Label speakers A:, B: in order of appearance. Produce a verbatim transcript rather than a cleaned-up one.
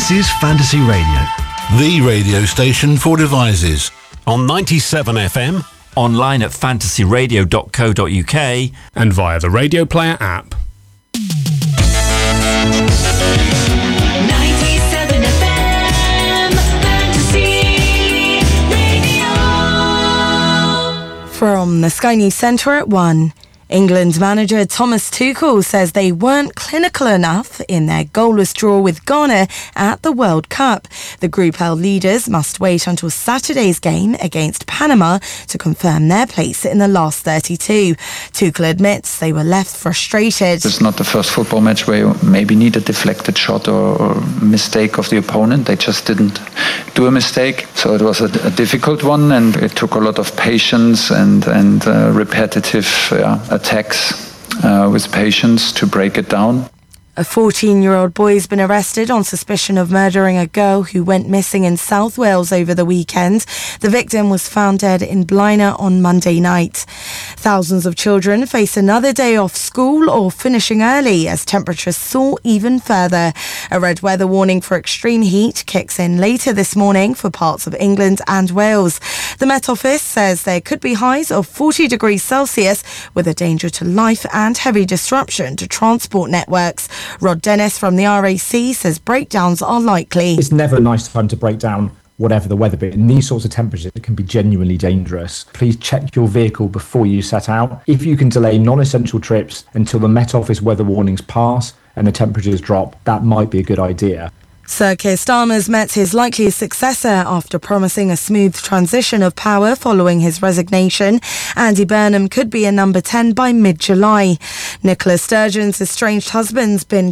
A: This is Fantasy Radio,
B: the radio station for devices.
C: On ninety-seven F M,
D: online at fantasy radio dot co dot uk,
E: and via the Radio Player app.
F: ninety-seven F M, Fantasy Radio.
G: From the Sky News Centre at one. England manager Thomas Tuchel says they weren't clinical enough in their goalless draw with Ghana at the World Cup. The Group L leaders must wait until Saturday's game against Panama to confirm their place in the last thirty-two. Tuchel admits they were left frustrated.
H: It's not the first football match where you maybe need a deflected shot or, or mistake of the opponent. They just didn't do a mistake. So it was a, a difficult one, and it took a lot of patience and, and uh, repetitive yeah, attacks uh, with patience to break it down.
G: A fourteen-year-old boy has been arrested on suspicion of murdering a girl who went missing in South Wales over the weekend. The victim was found dead in Blaenau on Monday night. Thousands of children face another day off school or finishing early as temperatures soar even further. A red weather warning for extreme heat kicks in later this morning for parts of England and Wales. The Met Office says there could be highs of forty degrees Celsius with a danger to life and heavy disruption to transport networks. Rod Dennis from the R A C says breakdowns are likely.
I: It's never a nice time to break down whatever the weather be. In these sorts of temperatures, it can be genuinely dangerous. Please check your vehicle before you set out. If you can delay non-essential trips until the Met Office weather warnings pass and the temperatures drop, that might be a good idea.
G: Sir Keir Starmer's met his likely successor after promising a smooth transition of power following his resignation. Andy Burnham could be a number ten by mid-July. Nicola Sturgeon's estranged husband's been